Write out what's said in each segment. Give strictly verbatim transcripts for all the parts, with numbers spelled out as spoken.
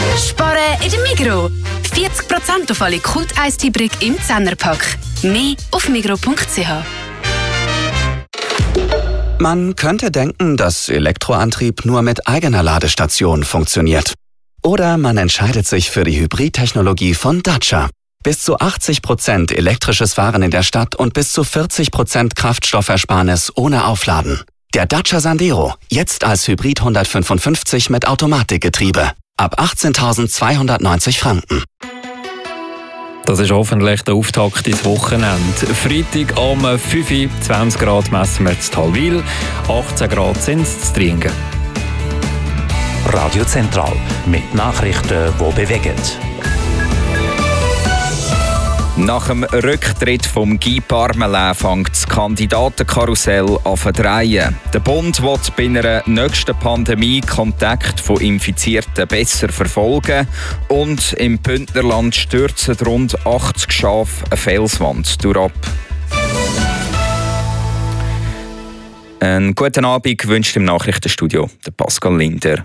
Sparen in der Migros. vierzig Prozent auf alle Kult-Eistee-Brick im Zehnerpack. Mehr auf migros punkt c h. Man könnte denken, dass Elektroantrieb nur mit eigener Ladestation funktioniert. Oder man entscheidet sich für die Hybridtechnologie von Dacia. Bis zu achtzig Prozent elektrisches Fahren in der Stadt und bis zu vierzig Prozent Kraftstoffersparnis ohne Aufladen. Der Dacia Sandero, jetzt als Hybrid hundertfünfundfünfzig mit Automatikgetriebe. Ab achtzehntausendzweihundertneunzig Franken. Das ist hoffentlich der Auftakt ins Wochenende. Freitag am fünf Uhr, zwanzig Grad messen wir in Talwil, achtzehn Grad sind es in Triengen. Radio Zentral mit Nachrichten, die bewegen. Nach dem Rücktritt von Guy Parmelin fängt das Kandidatenkarussell an zu drehen. Der Bund will bei einer nächsten Pandemie Kontakt von Infizierten besser verfolgen und im Bündnerland stürzen rund achtzig Schafe eine Felswand durchab. Einen guten Abend wünscht im Nachrichtenstudio der Pascal Linder.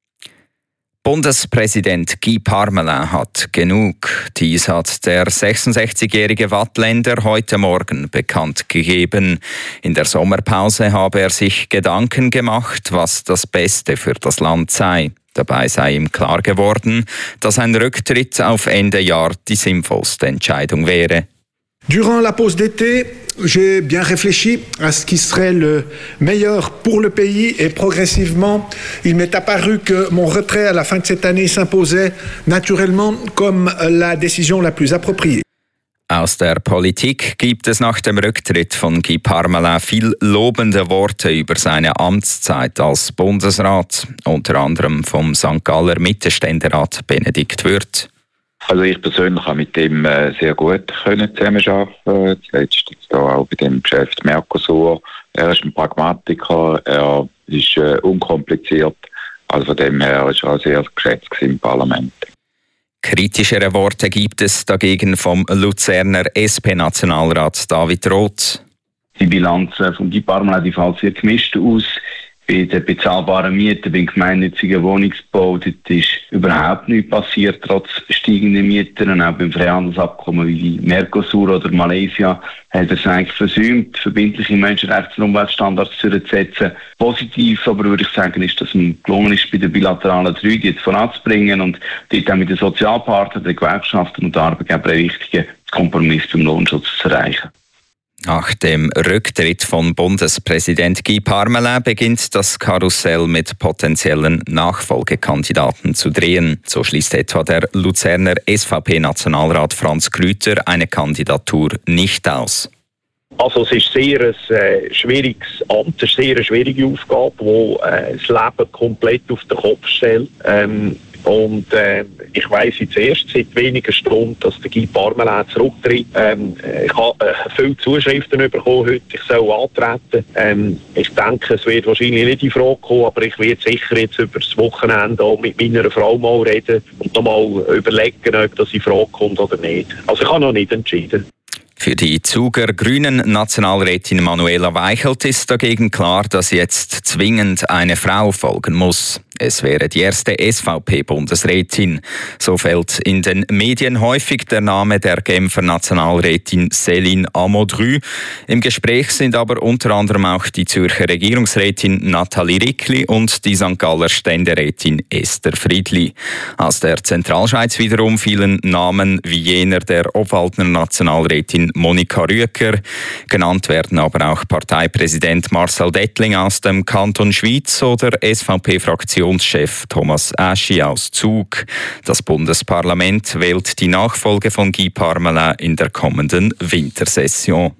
Bundespräsident Guy Parmelin hat genug. Dies hat der sechsundsechzigjährige Wattländer heute Morgen bekannt gegeben. In der Sommerpause habe er sich Gedanken gemacht, was das Beste für das Land sei. Dabei sei ihm klar geworden, dass ein Rücktritt auf Ende Jahr die sinnvollste Entscheidung wäre. Durant la pause d'été, j'ai bien réfléchi à ce qui serait le meilleur pour le pays et progressivement, il m'est apparu que mon retrait à la fin de cette année s'imposait naturellement comme la décision la plus appropriée. Aus der Politik gibt es nach dem Rücktritt von Guy Parmelin viel lobende Worte über seine Amtszeit als Bundesrat, unter anderem vom Sankt Galler Mittelständerat Benedikt Würth. Also ich persönlich habe mit ihm äh, sehr gut können zusammenarbeiten. Zuletzt jetzt auch bei dem Geschäft Mercosur. Er ist ein Pragmatiker, er ist äh, unkompliziert. Also von dem her ist er auch sehr geschätzt im Parlament. Kritischere Worte gibt es dagegen vom Luzerner S P-Nationalrat David Roth. Die Bilanz von Guy Parmelin die fällt sehr gemischt aus. Bei den bezahlbaren Mieten, beim gemeinnützigen Wohnungsbau, dort ist überhaupt nichts passiert, trotz steigender Mieten. Und auch beim Freihandelsabkommen wie Mercosur oder Malaysia hat er es eigentlich versäumt, verbindliche Menschenrechts- und Umweltstandards durchzusetzen. Positiv aber würde ich sagen, ist, dass es gelungen ist, bei den bilateralen drei die jetzt voranzubringen und dort auch mit den Sozialpartnern, den Gewerkschaften und den Arbeitgebern einen wichtigen Kompromiss beim Lohnschutz zu erreichen. Nach dem Rücktritt von Bundespräsident Guy Parmelin beginnt das Karussell mit potenziellen Nachfolgekandidaten zu drehen. So schließt etwa der Luzerner S V P-Nationalrat Franz Grüter eine Kandidatur nicht aus. Also es ist sehr ein äh, schwieriges Amt, eine sehr schwierige Aufgabe, die äh, das Leben komplett auf den Kopf stellt. Ähm, Und äh, ich weiss jetzt erst seit wenigen Stunden, dass der Guy Parmelin zurücktritt. Ähm, ich habe äh, viele Zuschriften bekommen heute, ich soll antreten. Ähm, ich denke, es wird wahrscheinlich nicht in Frage kommen, aber ich werde sicher jetzt über das Wochenende auch mit meiner Frau mal reden und nochmal überlegen, ob das in Frage kommt oder nicht. Also ich habe noch nicht entschieden. Für die Zuger Grünen Nationalrätin Manuela Weichelt ist dagegen klar, dass jetzt zwingend eine Frau folgen muss. Es wäre die erste S V P-Bundesrätin. So fällt in den Medien häufig der Name der Genfer Nationalrätin Céline Amodru. Im Gespräch sind aber unter anderem auch die Zürcher Regierungsrätin Nathalie Rickli und die Sankt Galler Ständerätin Esther Friedli. Aus der Zentralschweiz wiederum fielen Namen wie jener der Obwaldner Nationalrätin Monika Rüecker. Genannt werden aber auch Parteipräsident Marcel Dettling aus dem Kanton Schwyz oder S V P-Fraktionschef Thomas Aschi aus Zug. Das Bundesparlament wählt die Nachfolge von Guy Parmelin in der kommenden Wintersession.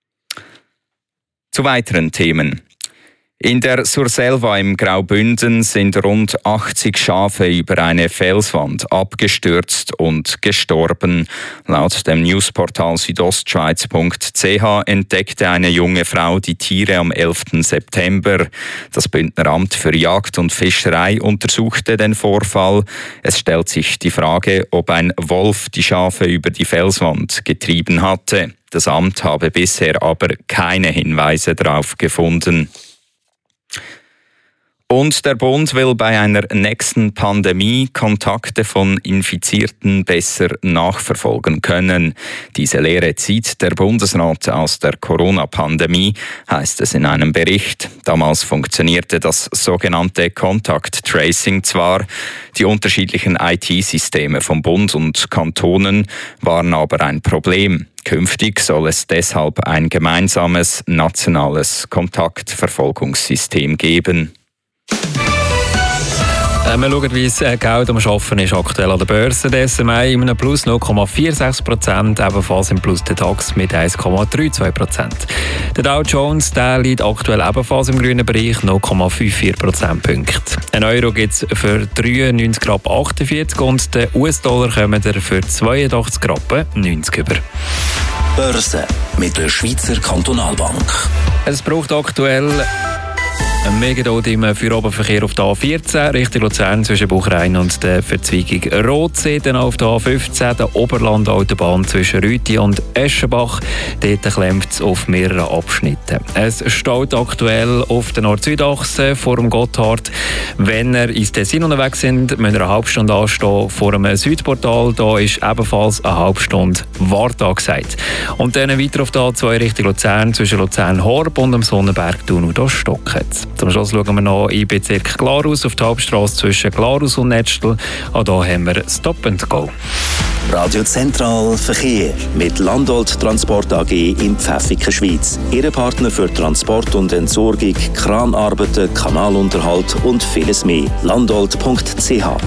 Zu weiteren Themen. In der Surselva im Graubünden sind rund achtzig Schafe über eine Felswand abgestürzt und gestorben. Laut dem Newsportal südostschweiz punkt c h entdeckte eine junge Frau die Tiere am elften September. Das Bündneramt für Jagd und Fischerei untersuchte den Vorfall. Es stellt sich die Frage, ob ein Wolf die Schafe über die Felswand getrieben hatte. Das Amt habe bisher aber keine Hinweise darauf gefunden. Und der Bund will bei einer nächsten Pandemie Kontakte von Infizierten besser nachverfolgen können. Diese Lehre zieht der Bundesrat aus der Corona-Pandemie, heißt es in einem Bericht. Damals funktionierte das sogenannte Contact Tracing zwar. Die unterschiedlichen I T-Systeme vom Bund und Kantonen waren aber ein Problem. Künftig soll es deshalb ein gemeinsames nationales Kontaktverfolgungssystem geben. Äh, wir schauen, wie es äh, Geld am Arbeiten ist aktuell an der Börse. Der S M I in einem Plus null Komma sechsundvierzig Prozent, ebenfalls im Plus der DAX mit eins Komma zweiunddreißig Prozent. Der Dow Jones der liegt aktuell ebenfalls im grünen Bereich, null Komma vierundfünfzig Prozentpunkte. Ein Euro gibt es für dreiundneunzig Rappen achtundvierzig und der U S-Dollar kommen für zweiundachtzig Rappen neunzig über. Börse mit der Schweizer Kantonalbank. Es braucht aktuell ein Megadot im Feierabendverkehr auf der A vierzehn Richtung Luzern zwischen Buchrein und der Verzweigung Rotsee. Dann auf der A fünfzehn, der Oberlandautobahn zwischen Rüti und Eschenbach. Dort klemmt es auf mehreren Abschnitten. Es steht aktuell auf der Nord-Süd-Achse vor dem Gotthard. Wenn ihr ins Tessin unterwegs sind, müsst ihr eine halbe Stunde anstehen vor dem Südportal. Da ist ebenfalls eine halbe Stunde Wart angesagt. Und dann weiter auf der A zwei Richtung Luzern zwischen Luzern-Horb und dem Sonnenberg-Tunnel. Da stockt es. Zum Schluss schauen wir noch in Bezirk Glarus auf die Hauptstrasse zwischen Glarus und Netzstel. Auch hier haben wir Stop and Go. Radio Zentral Verkehr mit Landolt Transport A G in Pfäffiken, Schweiz. Ihr Partner für Transport und Entsorgung, Kranarbeiten, Kanalunterhalt und vieles mehr. landolt punkt c h.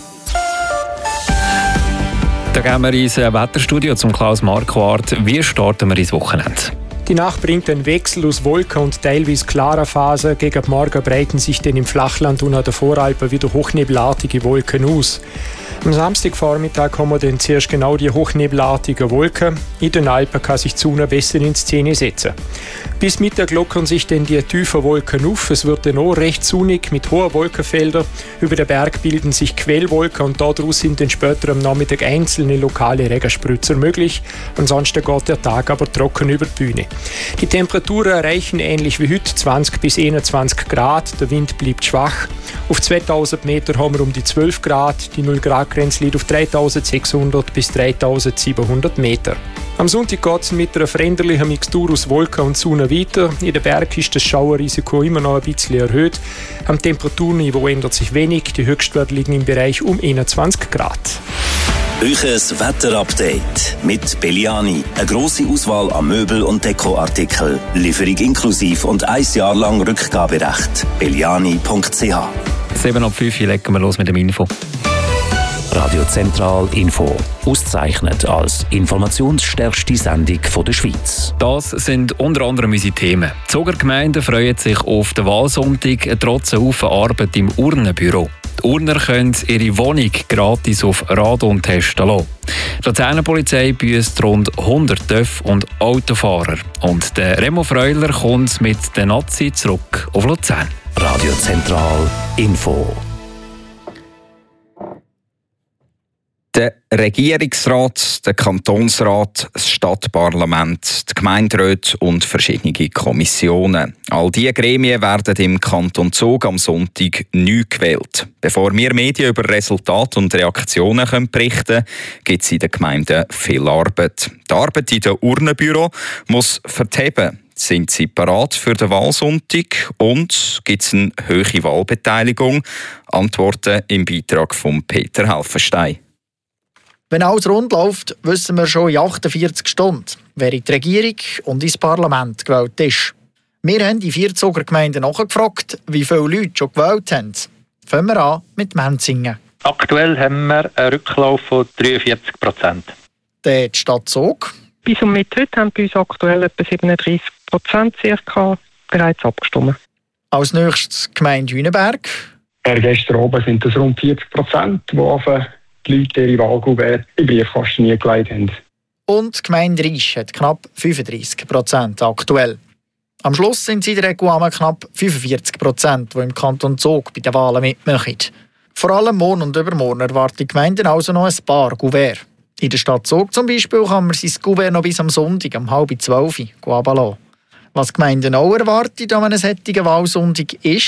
Da gehen wir ins Wetterstudio zum Klaus Marquardt. Wie starten wir ins Wochenende? Die Nacht bringt einen Wechsel aus Wolken und teilweise klarer Phase. Gegen Morgen breiten sich dann im Flachland und an der Voralpen wieder hochnebelartige Wolken aus. Am Samstagvormittag haben wir dann zuerst genau die hochnebelartigen Wolken. In den Alpen kann sich die Sonne besser in Szene setzen. Bis Mittag lockern sich dann die tiefen Wolken auf. Es wird dann auch recht sonnig mit hohen Wolkenfeldern. Über den Berg bilden sich Quellwolken und daraus sind dann später am Nachmittag einzelne lokale Regenspritzer möglich. Ansonsten geht der Tag aber trocken über die Bühne. Die Temperaturen erreichen ähnlich wie heute zwanzig bis einundzwanzig Grad. Der Wind bleibt schwach. Auf zweitausend Meter haben wir um die zwölf Grad. Die null Grad Grenze liegt auf dreitausendsechshundert bis dreitausendsiebenhundert Meter. Am Sonntag geht es mit einer veränderlichen Mixtur aus Wolken und Sonne weiter. In den Bergen ist das Schauerrisiko immer noch ein bisschen erhöht. Am Temperaturniveau ändert sich wenig. Die Höchstwerte liegen im Bereich um einundzwanzig Grad. Euches Wetterupdate mit Belliani. Eine grosse Auswahl an Möbel- und Dekoartikeln. Lieferung inklusiv und ein Jahr lang Rückgaberecht. belliani punkt c h. sieben ab fünf legen wir los mit dem Info. Radio Zentral Info. Ausgezeichnet als informationsstärkste Sendung der Schweiz. Das sind unter anderem unsere Themen. Die Zuger Gemeinden freuen sich auf den Wahlsonntag trotz einer Haufen Arbeit im Urnenbüro. Die Urner können ihre Wohnung gratis auf Radon testen lassen. Die Luzerner Polizei büsst rund hundert Töff- und Autofahrer. Und der Remo Freuler kommt mit den Nazi zurück auf Luzern. Radio Zentral Info. Der Regierungsrat, der Kantonsrat, das Stadtparlament, die Gemeinderäte und verschiedene Kommissionen. All diese Gremien werden im Kanton Zug am Sonntag neu gewählt. Bevor wir Medien über Resultate und Reaktionen berichten können, gibt es in den Gemeinden viel Arbeit. Die Arbeit in den Urnenbüro muss verteben. Sind sie parat für den Wahlsonntag und gibt es eine hohe Wahlbeteiligung? Antworten im Beitrag von Peter Helfenstein. Wenn alles rund läuft, wissen wir schon in achtundvierzig Stunden, wer in die Regierung und ins Parlament gewählt ist. Wir haben in vier Zuger Gemeinden nachgefragt, wie viele Leute schon gewählt haben. Fangen wir an mit Menzingen. Aktuell haben wir einen Rücklauf von dreiundvierzig Prozent. Die Stadt Zug. Bis um mit heute haben bei uns aktuell etwa siebenunddreißig Prozent circa bereits abgestimmt. Als nächstes Gemeinde Hüneberg. Per gestern oben sind es rund vierzig Prozent, die auf die Leute ihre Wahlkuvert in Briefkasten gelegt haben. Und die Gemeinde Riesch hat knapp fünfunddreißig Prozent aktuell. Am Schluss sind sie in der Regel knapp fünfundvierzig Prozent, die im Kanton Zug bei den Wahlen mitmachen. Vor allem morgen und übermorgen erwarten die Gemeinden also noch ein paar Kuvert. In der Stadt Zug zum Beispiel kann man sein Kuvert noch bis am Sonntag um halb zwölf ablassen. Was die Gemeinden auch erwartet an einem solchen Wahlsonntag ist,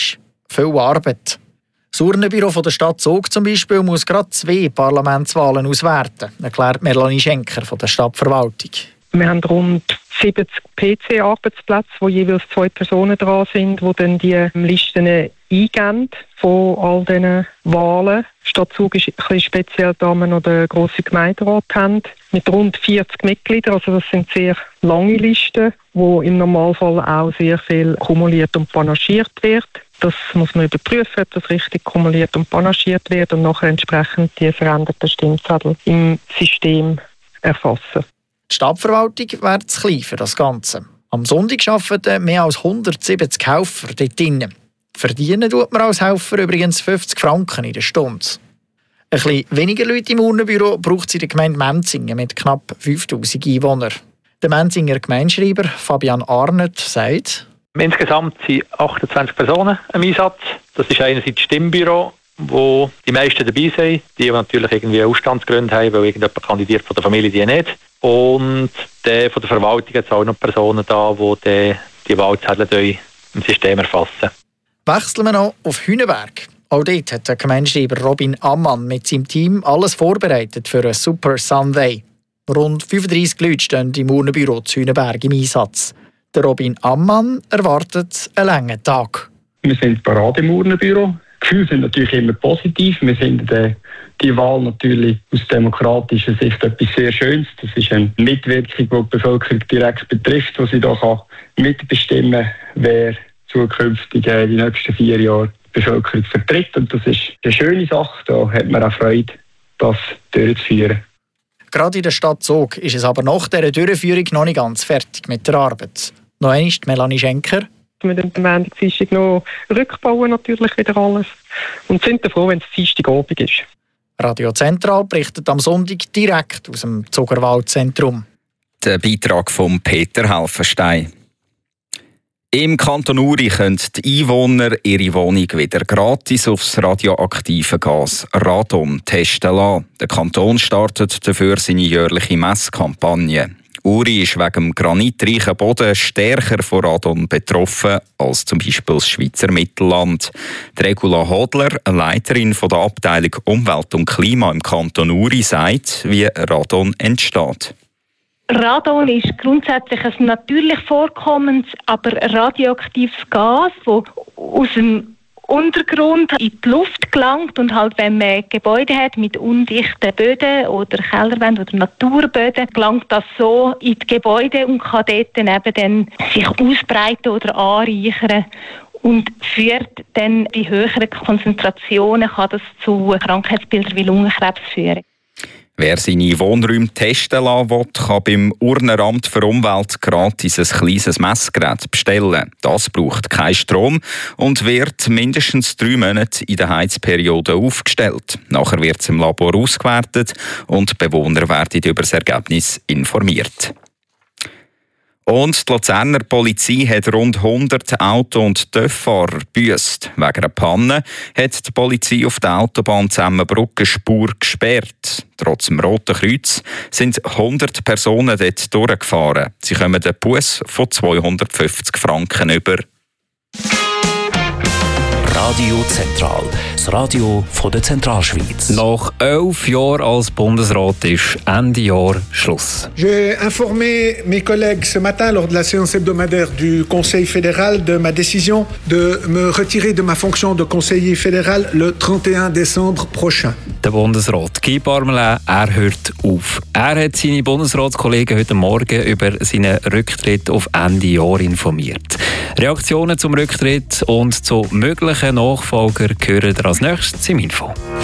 Viel Arbeit. Das Urnenbüro der Stadt Zug zum Beispiel muss gerade zwei Parlamentswahlen auswerten, erklärt Melanie Schenker von der Stadtverwaltung. Wir haben rund siebzig P C-Arbeitsplätze, wo jeweils zwei Personen dran sind, die dann die Listen eingeben von all diesen Wahlen. Die Stadt Zug ist ein bisschen speziell, da wir noch den grossen Gemeinderat haben, mit rund vierzig Mitgliedern. Also das sind sehr lange Listen, wo im Normalfall auch sehr viel kumuliert und panaschiert wird. Das muss man überprüfen, ob das richtig kumuliert und panaschiert wird und nachher entsprechend die veränderten Stimmzettel im System erfassen. Die Stadtverwaltung wäre zu klein für das Ganze. Am Sonntag arbeiten mehr als hundertsiebzig Helfer dort drinnen. Verdienen tut man als Helfer übrigens fünfzig Franken in der Stunde. Ein bisschen weniger Leute im Urnenbüro braucht es in der Gemeinde Menzingen mit knapp fünftausend Einwohnern. Der Menzinger Gemeindeschreiber Fabian Arnett sagt: Insgesamt sind achtundzwanzig Personen im Einsatz. Das ist einerseits das Stimmbüro, wo die meisten dabei sind, die natürlich irgendwie Ausstandsgründe haben, weil irgendjemand kandidiert von der Familie, die nicht. Und der von der Verwaltung hat auch noch Personen da, die die, die Wahlzettel im System erfassen. Wechseln wir noch auf Hüneberg. Auch dort hat der Gemeindeschreiber Robin Ammann mit seinem Team alles vorbereitet für einen Super Sunday. Rund fünfunddreissig Leute stehen im Urnenbüro zu Hüneberg im Einsatz. Der Robin Ammann erwartet einen langen Tag. Wir sind bereit im Urnenbüro. Die Gefühle sind natürlich immer positiv. Wir finden die, die Wahl natürlich aus demokratischer Sicht etwas sehr Schönes. Das ist eine Mitwirkung, die die Bevölkerung direkt betrifft, wo sie da mitbestimmen kann, wer zukünftig die nächsten vier Jahre die Bevölkerung vertritt. Und das ist eine schöne Sache. Da hat man auch Freude, das durchzuführen. Gerade in der Stadt Zug ist es aber nach dieser Durchführung noch nicht ganz fertig mit der Arbeit. Noch einmal die Melanie Schenker. Wir den Montag noch rückbauen natürlich wieder alles und sind froh, wenn es Dienstagabend ist. Radio Zentral berichtet am Sonntag direkt aus dem Zugerwaldzentrum. Der Beitrag von Peter Helfenstein. Im Kanton Uri können die Einwohner ihre Wohnung wieder gratis aufs radioaktive Gas Radon testen lassen. Der Kanton startet dafür seine jährliche Messkampagne. Uri ist wegen dem granitreichen Boden stärker von Radon betroffen als zum Beispiel das Schweizer Mittelland. Die Regula Hodler, Leiterin der Abteilung Umwelt und Klima im Kanton Uri, sagt, wie Radon entsteht. Radon ist grundsätzlich ein natürlich vorkommendes, aber radioaktives Gas, das aus dem Untergrund in die Luft gelangt und halt, wenn man Gebäude hat mit undichten Böden oder Kellerwänden oder Naturböden, gelangt das so in die Gebäude und kann dort dann eben dann sich ausbreiten oder anreichern und führt dann bei höheren Konzentrationen kann das zu Krankheitsbildern wie Lungenkrebs führen. Wer seine Wohnräume testen lassen will, kann beim Urneramt für Umwelt gratis ein kleines Messgerät bestellen. Das braucht keinen Strom und wird mindestens drei Monate in der Heizperiode aufgestellt. Nachher wird es im Labor ausgewertet und die Bewohner werden über das Ergebnis informiert. Und die Luzerner Polizei hat rund hundert Auto- und Töfffahrer gebüsst. Wegen einer Panne hat die Polizei auf der Autobahn Zemmenbrugg Spur gesperrt. Trotz dem Roten Kreuz sind hundert Personen dort durchgefahren. Sie kommen den Buß von zweihundertfünfzig Franken über. Radio Zentral, das Radio von der Zentralschweiz. Nach elf Jahren als Bundesrat ist Ende Jahr Schluss. J'ai informé mes collègues ce matin lors de la séance hebdomadaire du Conseil fédéral de ma décision de me retirer de ma fonction de conseiller fédéral le trente et un décembre prochain. Der Bundesrat Guy Parmelin, er hört auf. Er hat seine Bundesratskollegen heute Morgen über seinen Rücktritt auf Ende Jahr informiert. Reaktionen zum Rücktritt und zu möglichen Nachfolger hören ihr als nächstes im Info.